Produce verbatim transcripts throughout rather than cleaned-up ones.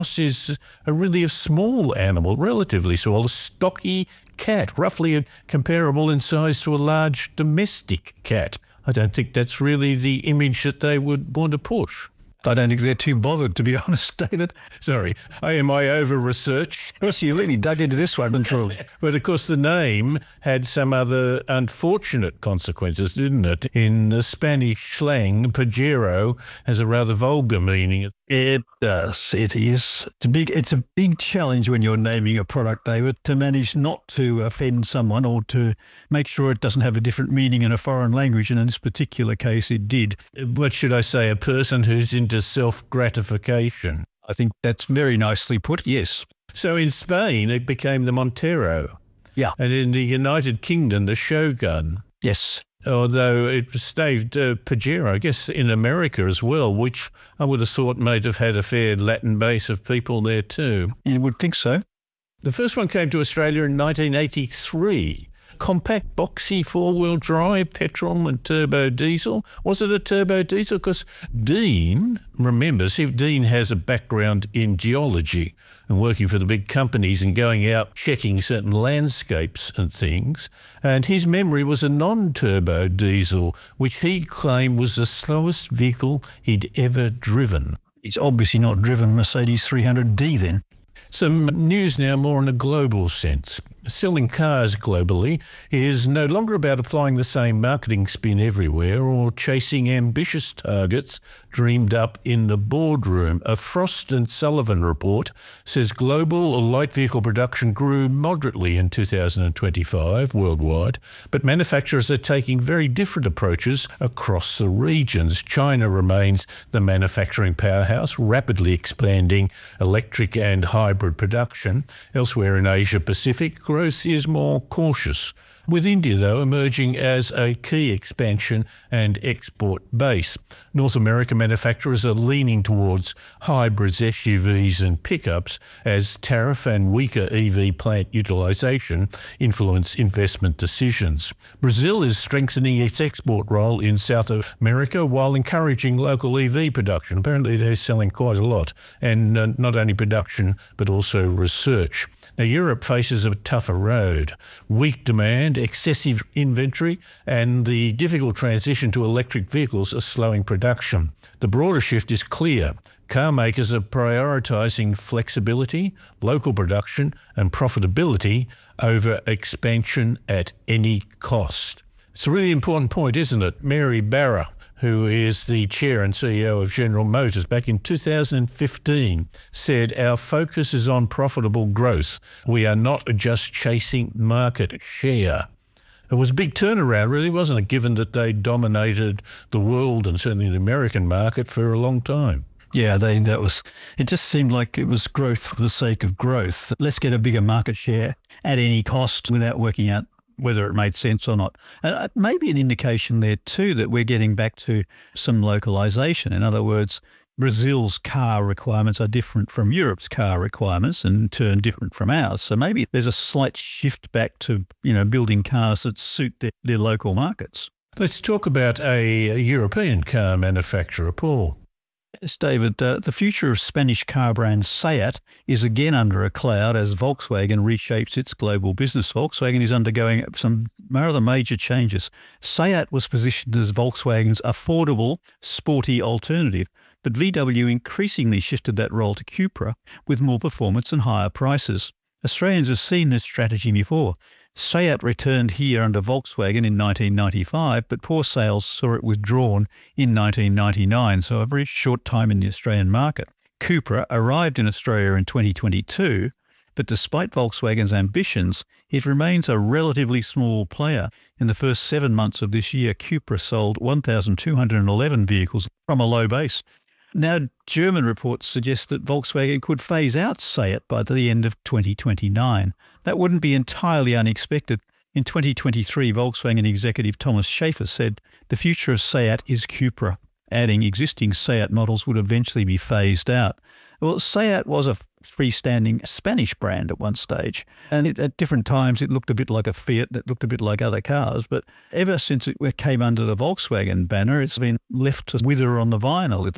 horse is a really a small animal, relatively small, a stocky cat, roughly comparable in size to a large domestic cat. I don't think that's really the image that they would want to push. I don't think they're too bothered, to be honest, David. Sorry, am I over-researched? Yes, you really dug into this one, truly. But of course the name had some other unfortunate consequences, didn't it? In the Spanish slang, Pajero has a rather vulgar meaning. It does. It is. It's a big, it's a big challenge when you're naming a product, David, to manage not to offend someone or to make sure it doesn't have a different meaning in a foreign language. And in this particular case, it did. What should I say? A person who's into self-gratification. I think that's very nicely put, yes. So in Spain, it became the Montero. Yeah. And in the United Kingdom, the Shogun. Yes. Although it stayed uh, Pajero, I guess, in America as well, which I would have thought might have had a fair Latin base of people there too. You would think so. The first one came to Australia in nineteen eighty-three. Compact, boxy, four-wheel drive, petrol and turbo diesel. Was it a turbo diesel? Because Dean, remember, see, Dean has a background in geology and working for the big companies and going out checking certain landscapes and things. And his memory was a non-turbo diesel, which he claimed was the slowest vehicle he'd ever driven. He's obviously not driven Mercedes three hundred D then. Some news now more in a global sense. Selling cars globally is no longer about applying the same marketing spin everywhere or chasing ambitious targets dreamed up in the boardroom. A Frost and Sullivan report says global light vehicle production grew moderately in two thousand twenty-five worldwide, but manufacturers are taking very different approaches across the regions. China remains the manufacturing powerhouse, rapidly expanding electric and hybrid production. Elsewhere in Asia Pacific, growth is more cautious, with India, though, emerging as a key expansion and export base. North American manufacturers are leaning towards hybrids, S U Vs and pickups as tariff and weaker E V plant utilisation influence investment decisions. Brazil is strengthening its export role in South America while encouraging local E V production. Apparently they're selling quite a lot, and uh, not only production but also research. Now, Europe faces a tougher road. Weak demand, excessive inventory, and the difficult transition to electric vehicles are slowing production. The broader shift is clear. Car makers are prioritising flexibility, local production, and profitability over expansion at any cost. It's a really important point, isn't it? Mary Barra, who is the chair and C E O of General Motors, back in two thousand fifteen, said, "Our focus is on profitable growth. We are not just chasing market share." It was a big turnaround, really, wasn't it, given that they dominated the world and certainly the American market for a long time. Yeah, they, that was, it just seemed like it was growth for the sake of growth. Let's get a bigger market share at any cost without working out whether it made sense or not. And maybe an indication there too that we're getting back to some localization. In other words, Brazil's car requirements are different from Europe's car requirements and in turn different from ours. So maybe there's a slight shift back to, you know, building cars that suit their, their local markets. Let's talk about a, a European car manufacturer, Paul. Yes, David, uh, the future of Spanish car brand SEAT is again under a cloud as Volkswagen reshapes its global business. Volkswagen is undergoing some rather major changes. SEAT was positioned as Volkswagen's affordable, sporty alternative, but V W increasingly shifted that role to Cupra with more performance and higher prices. Australians have seen this strategy before. SEAT returned here under Volkswagen in nineteen ninety-five, but poor sales saw it withdrawn in nineteen ninety-nine, so a very short time in the Australian market. Cupra arrived in Australia in twenty twenty-two, but despite Volkswagen's ambitions, it remains a relatively small player. In the first seven months of this year, Cupra sold one thousand two hundred eleven vehicles from a low base. Now, German reports suggest that Volkswagen could phase out SEAT by the end of twenty twenty-nine. That wouldn't be entirely unexpected. In twenty twenty-three, Volkswagen executive Thomas Schaefer said, "The future of SEAT is Cupra," adding existing SEAT models would eventually be phased out. Well, SEAT was a freestanding Spanish brand at one stage, and it, at different times it looked a bit like a Fiat, that looked a bit like other cars, but ever since it came under the Volkswagen banner, it's been left to wither on the vine a little.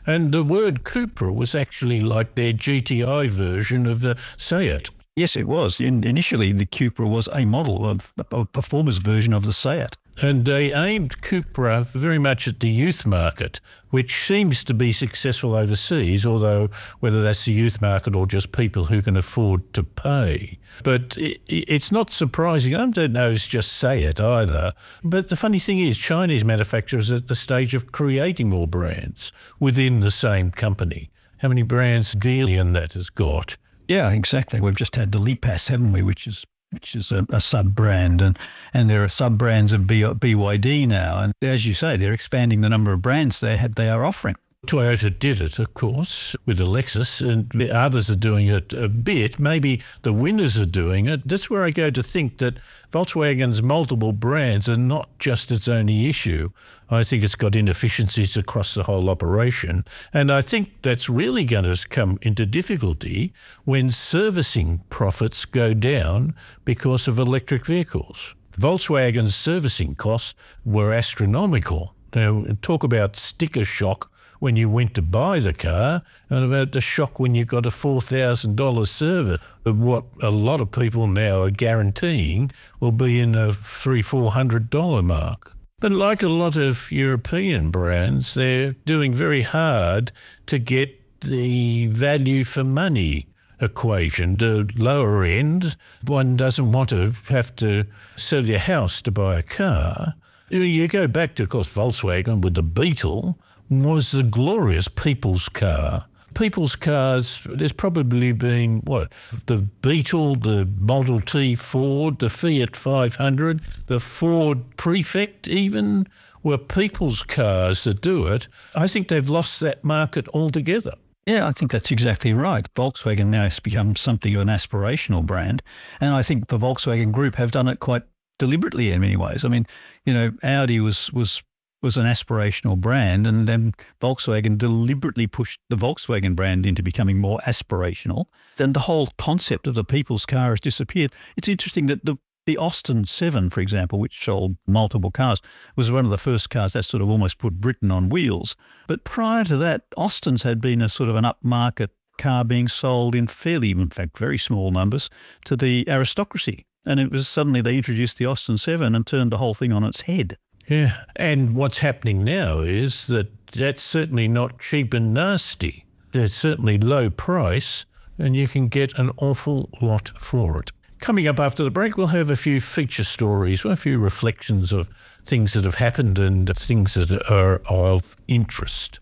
And the word Cupra was actually like their G T I version of the Seat. Yes, it was. In, initially, the Cupra was a model of a performance version of the Seat. And they aimed Cupra very much at the youth market, which seems to be successful overseas, although whether that's the youth market or just people who can afford to pay. But it, it's not surprising. I don't know it's just Seat either. But the funny thing is, Chinese manufacturers are at the stage of creating more brands within the same company. How many brands Geely that has got? Yeah, exactly. We've just had the Lipass, haven't we, which is which is a, a sub-brand, and, and there are sub-brands of B, BYD now. And as you say, they're expanding the number of brands they had they are offering. Toyota did it, of course, with the Lexus, and the others are doing it a bit. Maybe the winners are doing it. That's where I go to think that Volkswagen's multiple brands are not just its only issue. I think it's got inefficiencies across the whole operation. And I think that's really going to come into difficulty when servicing profits go down because of electric vehicles. Volkswagen's servicing costs were astronomical. Now, talk about sticker shock when you went to buy the car, and about the shock when you got a four thousand dollars service of what a lot of people now are guaranteeing will be in the three hundred dollars, four hundred dollars mark. But like a lot of European brands, they're doing very hard to get the value for money equation. The lower end, one doesn't want to have to sell your house to buy a car. You go back to, of course, Volkswagen with the Beetle, was the glorious people's car. People's cars, there's probably been, what, the Beetle, the Model T Ford, the Fiat five hundred, the Ford Prefect even, were people's cars that do it. I think they've lost that market altogether. Yeah, I think that's exactly right. Volkswagen now has become something of an aspirational brand, and I think the Volkswagen Group have done it quite deliberately in many ways. I mean, you know, Audi was was was an aspirational brand, and then Volkswagen deliberately pushed the Volkswagen brand into becoming more aspirational. Then the whole concept of the people's car has disappeared. It's interesting that the The Austin seven, for example, which sold multiple cars, was one of the first cars that sort of almost put Britain on wheels. But prior to that, Austins had been a sort of an upmarket car being sold in fairly, in fact, very small numbers to the aristocracy. And it was suddenly they introduced the Austin seven and turned the whole thing on its head. Yeah, and what's happening now is that that's certainly not cheap and nasty. It's certainly low price, and you can get an awful lot for it. Coming up after the break, we'll have a few feature stories, a few reflections of things that have happened and things that are of interest.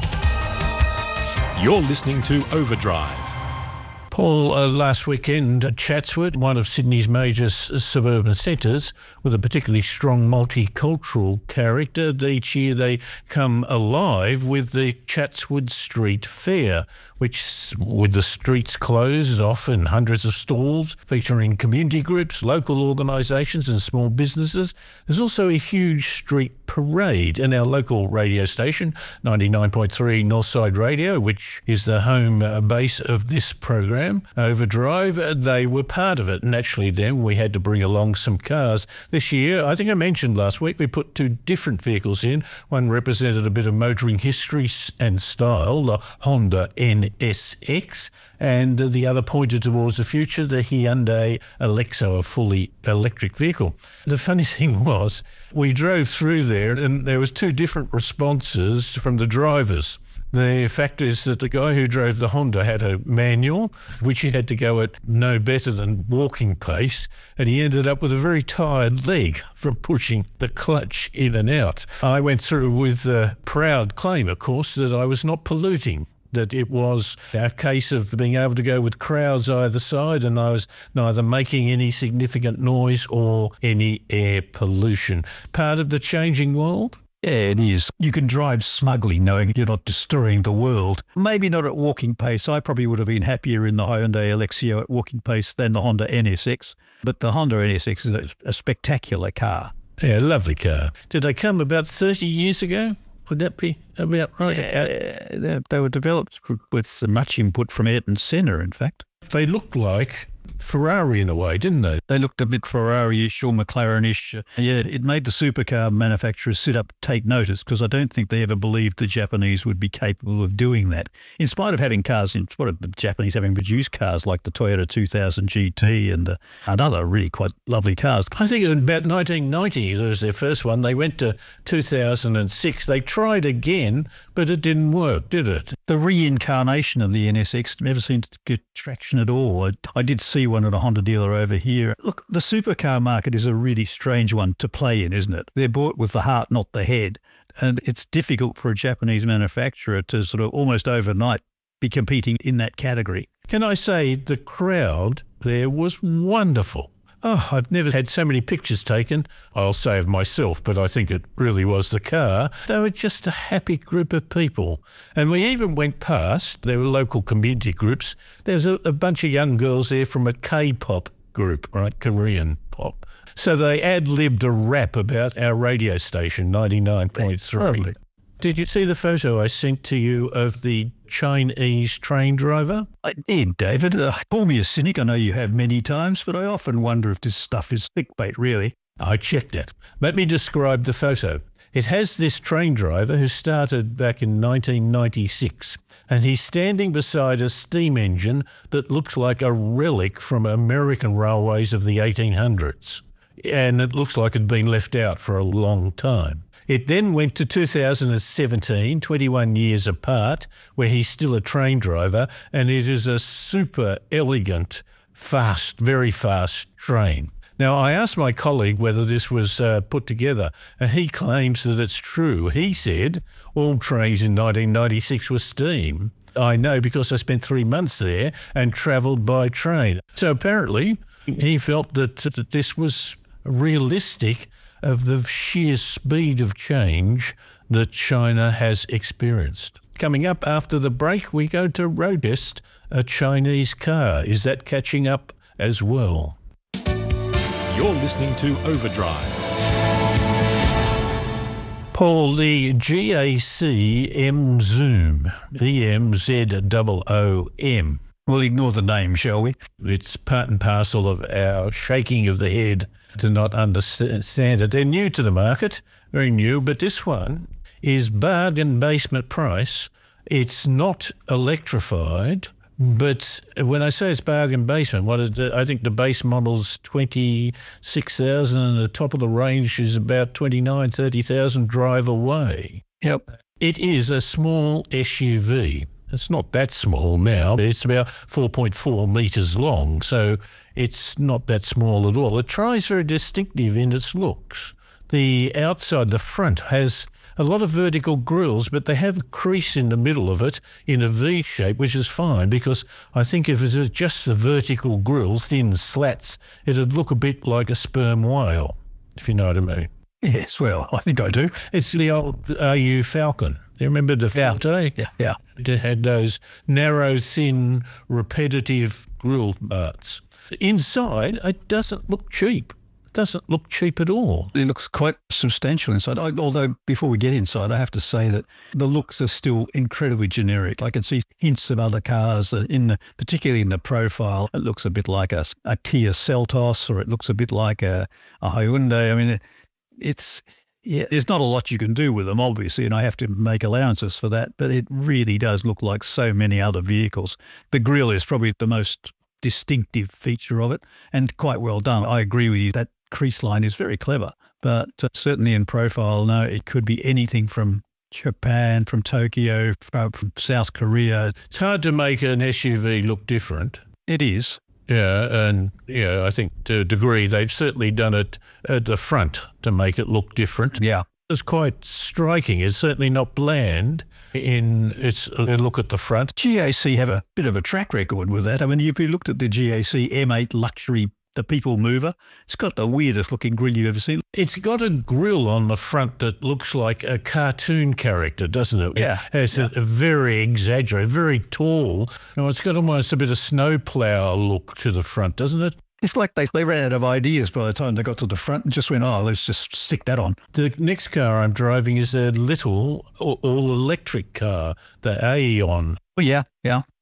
You're listening to Overdrive. Paul, uh, last weekend at Chatswood, one of Sydney's major s- suburban centres, with a particularly strong multicultural character. Each year they come alive with the Chatswood Street Fair, which, with the streets closed off and hundreds of stalls featuring community groups, local organisations and small businesses. There's also a huge street parade, and our local radio station, ninety-nine point three Northside Radio, which is the home uh, base of this program, Overdrive, uh, they were part of it. And actually then we had to bring along some cars. This year, I think I mentioned last week, we put two different vehicles in. One represented a bit of motoring history and style, the Honda N S X, and the other pointed towards the future, the Hyundai Alexo, a fully electric vehicle. The funny thing was, we drove through there and there was two different responses from the drivers. The fact is that the guy who drove the Honda had a manual, which he had to go at no better than walking pace, and he ended up with a very tired leg from pushing the clutch in and out. I went through with a proud claim, of course, that I was not polluting, that it was a case of being able to go with crowds either side, and I was neither making any significant noise or any air pollution. Part of the changing world? Yeah, it is. You can drive smugly knowing you're not destroying the world. Maybe not at walking pace. I probably would have been happier in the Hyundai Alexio at walking pace than the Honda N S X. But the Honda N S X is a, a spectacular car. Yeah, lovely car. Did they come about thirty years ago? Would that be about right? Uh, they, they were developed with much input from Ayrton Senna, in fact. They looked like Ferrari in a way, didn't they? They looked a bit Ferrari-ish or McLaren-ish. Yeah, it made the supercar manufacturers sit up, take notice, because I don't think they ever believed the Japanese would be capable of doing that. In spite of having cars, in spite of the Japanese having produced cars like the Toyota two thousand G T and, uh, and other really quite lovely cars. I think in about nineteen ninety, that was their first one. They went to two thousand six. They tried again, but it didn't work, did it? The reincarnation of the N S X never seemed to get traction at all. I, I did see one at a Honda dealer over here. Look, the supercar market is a really strange one to play in, isn't it? They're bought with the heart, not the head. And it's difficult for a Japanese manufacturer to sort of almost overnight be competing in that category. Can I say the crowd there was wonderful. Oh, I've never had so many pictures taken. I'll say of myself, but I think it really was the car. They were just a happy group of people. And we even went past, there were local community groups. There's a, a bunch of young girls there from a K-pop group, right, Korean pop. So they ad-libbed a rap about our radio station, ninety-nine point three. Did you see the photo I sent to you of the Chinese train driver? I did, David. Uh, call me a cynic. I know you have many times, but I often wonder if this stuff is clickbait, really. I checked it. Let me describe the photo. It has this train driver who started back in nineteen ninety-six, and he's standing beside a steam engine that looks like a relic from American railways of the eighteen hundreds. And it looks like it had been left out for a long time. It then went to two thousand seventeen, twenty-one years apart, where he's still a train driver, and it is a super elegant, fast, very fast train. Now, I asked my colleague whether this was uh, put together, and he claims that it's true. He said all trains in nineteen ninety-six were steam. I know because I spent three months there and travelled by train. So apparently he felt that, that this was realistic of the sheer speed of change that China has experienced. Coming up after the break, we go to road test a Chinese car. Is that catching up as well? You're listening to Overdrive. Paul, the G A C M Zoom, E M Z O O M. We'll ignore the name, shall we? It's part and parcel of our shaking of the head to not understand it. They're new to the market, very new, but this one is bargain basement price. It's not electrified, but when I say it's bargain basement, what is the, I think the base model's twenty-six thousand and the top of the range is about twenty-nine, thirty thousand drive away. Yep. It is a small S U V. It's not that small now. It's about four point four metres long, so it's not that small at all. The Tri is very distinctive in its looks. The outside, the front, has a lot of vertical grills, but they have a crease in the middle of it in a V shape, which is fine, because I think if it was just the vertical grills, thin slats, it'd look a bit like a sperm whale, if you know what I mean. Yes, well, I think I do. It's the old R U Falcon. Do you remember the Yeah. Forte? Yeah, yeah. It had those narrow, thin, repetitive grille parts. Inside, it doesn't look cheap. It doesn't look cheap at all. It looks quite substantial inside. I, although before we get inside, I have to say that the looks are still incredibly generic. I can see hints of other cars in the, particularly in the profile. It looks a bit like a, a Kia Seltos, or it looks a bit like a, a Hyundai. I mean, it, it's yeah. There's not a lot you can do with them, obviously, and I have to make allowances for that. But it really does look like so many other vehicles. The grille is probably the most distinctive feature of it, and quite well done. I agree with you. That crease line is very clever, but uh, certainly in profile, no, it could be anything from Japan, from Tokyo, from, from South Korea. It's hard to make an S U V look different. It is. Yeah, and yeah, I think to a degree they've certainly done it at the front to make it look different. Yeah. It's quite striking. It's certainly not bland in its look at the front. G A C have a bit of a track record with that. I mean, if you looked at the G A C M eight luxury, the People Mover, it's got the weirdest looking grille you've ever seen. It's got a grille on the front that looks like a cartoon character, doesn't it? Yeah. It's yeah. A, a very exaggerated, very tall. You know, it's got almost a bit of snowplow look to the front, doesn't it? It's like they, they ran out of ideas by the time they got to the front and just went, oh, let's just stick that on. The next car I'm driving is a little all-electric car, the Aeon. Oh, yeah, yeah.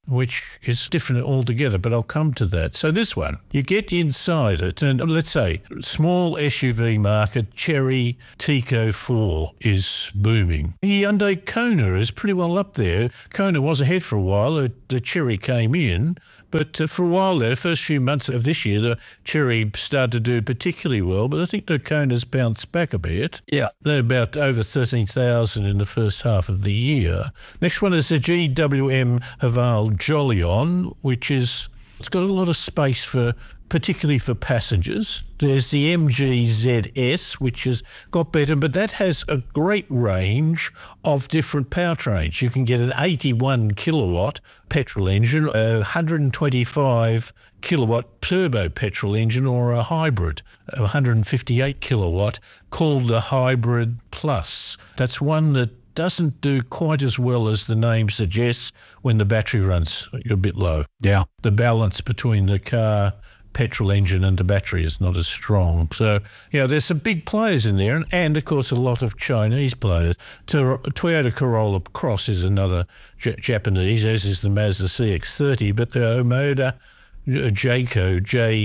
which is different altogether, but I'll come to that. So this one, you get inside it, and let's say small S U V market, Chery Tico four is booming. Hyundai Kona is pretty well up there. Kona was ahead for a while. The Chery came in. But uh, for a while there, the first few months of this year, the Chery started to do particularly well, but I think the Kona's bounced back a bit. Yeah. They're about over thirteen thousand in the first half of the year. Next one is the G W M Haval Jolion, which is, it's got a lot of space for, particularly for passengers. There's the M G Z S, which has got better, but that has a great range of different powertrains. You can get an eighty-one kilowatt petrol engine, a one hundred twenty-five kilowatt turbo petrol engine, or a hybrid, a one hundred fifty-eight kilowatt, called the Hybrid Plus. That's one that doesn't do quite as well as the name suggests when the battery runs a bit low. Yeah. The balance between the car petrol engine and the battery is not as strong. So, yeah, there's some big players in there, and, and of course, a lot of Chinese players. To, Toyota Corolla Cross is another J- Japanese, as is the Mazda C X thirty, but the Omoda Jayco J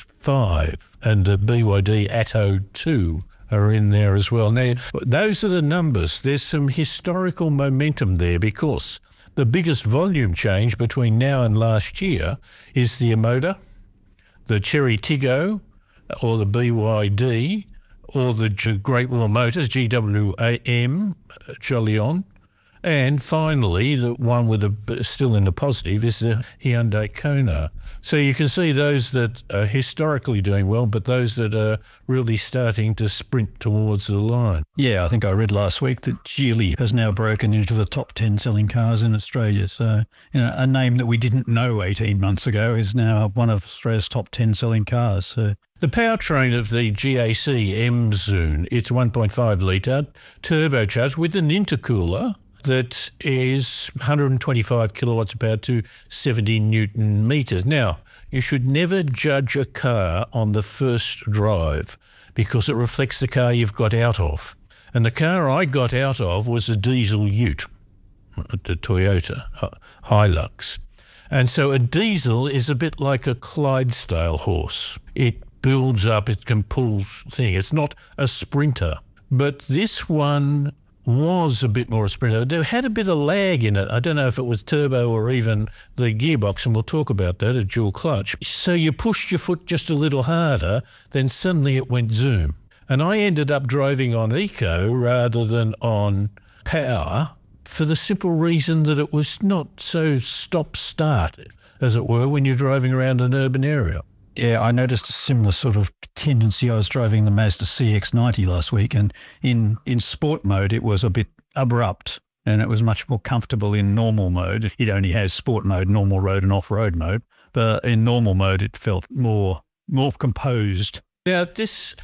five and the B Y D Atto two are in there as well. Now, those are the numbers. There's some historical momentum there because the biggest volume change between now and last year is the Omoda, the Chery Tiggo, or the B Y D, or the G- Great Wall Motors, G W M, Jolion, and finally, the one with the still in the positive is the Hyundai Kona. So you can see those that are historically doing well, but those that are really starting to sprint towards the line. Yeah, I think I read last week that Geely has now broken into the top ten selling cars in Australia. So, you know, a name that we didn't know eighteen months ago is now one of Australia's top ten selling cars. So. The powertrain of the G A C M-Zoon, it's one point five litre, turbocharged with an intercooler that is one hundred twenty-five kilowatts of power to seventy newton metres. Now, you should never judge a car on the first drive because it reflects the car you've got out of. And the car I got out of was a diesel ute, the Toyota Hilux. And so a diesel is a bit like a Clydesdale horse. It builds up, it can pull thing. It's not a sprinter. But this one was a bit more a sprinter. It had a bit of lag in it. I don't know if it was turbo or even the gearbox, and we'll talk about that, a dual clutch. So you pushed your foot just a little harder, then suddenly it went zoom. And I ended up driving on eco rather than on power for the simple reason that it was not so stop-start, as it were, when you're driving around an urban area. Yeah, I noticed a similar sort of tendency. I was driving the Mazda C X ninety last week, and in, in sport mode, it was a bit abrupt, and it was much more comfortable in normal mode. It only has sport mode, normal road, and off-road mode. But in normal mode, it felt more more composed. Now, this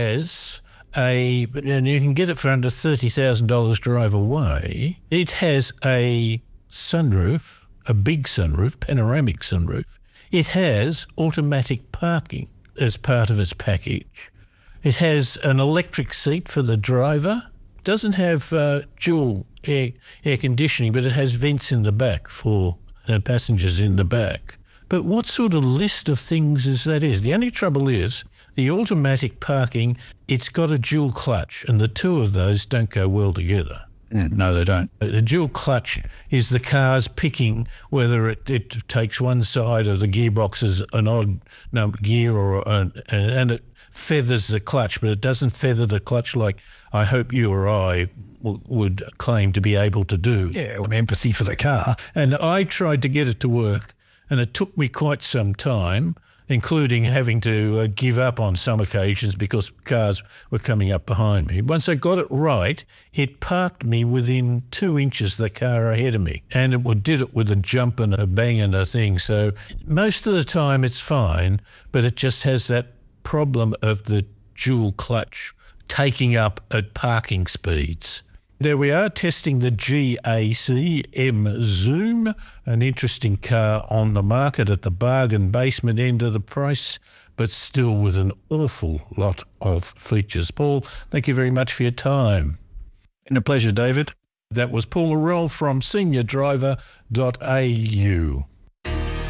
has a, and you can get it for under thirty thousand dollars drive away. It has a sunroof, a big sunroof, panoramic sunroof. It has automatic parking as part of its package. It has an electric seat for the driver. It doesn't have uh, dual air, air conditioning, but it has vents in the back for uh, passengers in the back. But what sort of list of things is that is? The only trouble is the automatic parking, it's got a dual clutch, and the two of those don't go well together. Mm, no, they don't. The dual clutch is the car's picking whether it, it takes one side of the gearbox as an odd number gear or an, and it feathers the clutch, but it doesn't feather the clutch like I hope you or I w- would claim to be able to do. Yeah, well, empathy for the car. And I tried to get it to work, and it took me quite some time, including having to uh, give up on some occasions because cars were coming up behind me. Once I got it right, it parked me within two inches of the car ahead of me, and it did it with a jump and a bang and a thing. So most of the time it's fine, but it just has that problem of the dual clutch taking up at parking speeds. There we are, testing the G A C M-Zoom, an interesting car on the market at the bargain basement end of the price, but still with an awful lot of features. Paul, thank you very much for your time. Been a pleasure, David. That was Paul Morrell from senior driver dot a u.